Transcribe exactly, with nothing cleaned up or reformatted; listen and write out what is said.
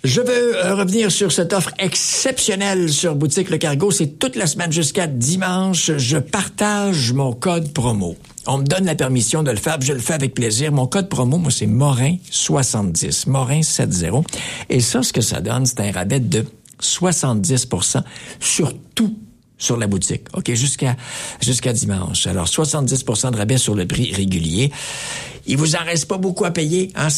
Je veux euh, revenir sur cette offre exceptionnelle sur Boutique Le Cargo. C'est toute la semaine jusqu'à dimanche. Je partage mon code promo. On me donne la permission de le faire, puis je le fais avec plaisir. Mon code promo, moi, c'est Morin soixante-dix, Morin soixante-dix. Et ça, ce que ça donne, c'est un rabais de soixante-dix pour cent sur tout sur la boutique. OK, jusqu'à jusqu'à dimanche. Alors, soixante-dix pour cent de rabais sur le prix régulier. Il vous en reste pas beaucoup à payer, hein?